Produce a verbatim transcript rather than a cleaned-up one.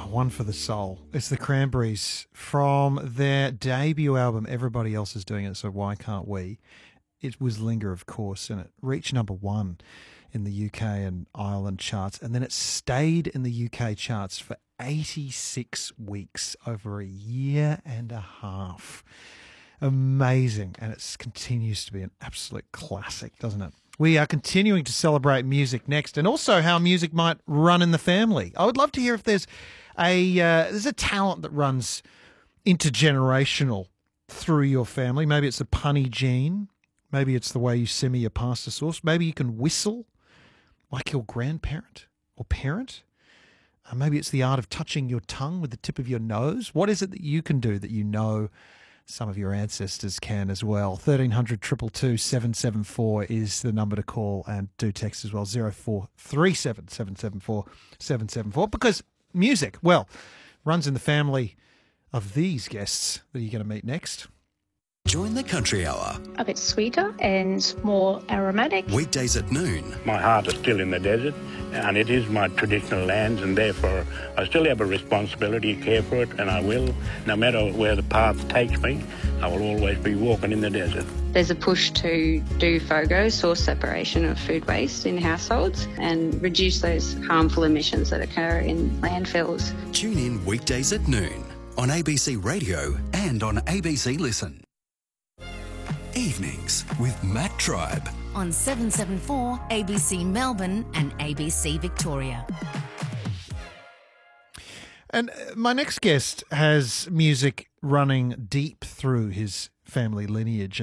One for the Soul. It's the Cranberries from their debut album, Everybody Else Is Doing It, So Why Can't We? It was Linger, of course, and it reached number one in the U K and Ireland charts, and then it stayed in the U K charts for eighty-six weeks, over a year and a half. Amazing, and it continues to be an absolute classic, doesn't it? We are continuing to celebrate music next, and also how music might run in the family. I would love to hear if there's a uh, there's a talent that runs intergenerational through your family. Maybe it's a punny gene. Maybe it's the way you simmer your pasta sauce. Maybe you can whistle like your grandparent or parent. Uh, maybe it's the art of touching your tongue with the tip of your nose. What is it that you can do that you know some of your ancestors can as well? thirteen hundred, two two two, seven seven four is the number to call, and do text as well, zero four three seven, seven seven four, seven seven four, because music, well, runs in the family of these guests that you're going to meet next. Join the Country Hour. A bit sweeter and more aromatic. Weekdays at noon. My heart is still in the desert, and it is my traditional lands, and therefore I still have a responsibility to care for it, and I will. No matter where the path takes me, I will always be walking in the desert. There's a push to do FOGO, source separation of food waste in households, and reduce those harmful emissions that occur in landfills. Tune in weekdays at noon on A B C Radio and on A B C Listen. Evenings with Matt Tribe on seven seven four A B C Melbourne and A B C Victoria. And my next guest has music running deep through his family lineage.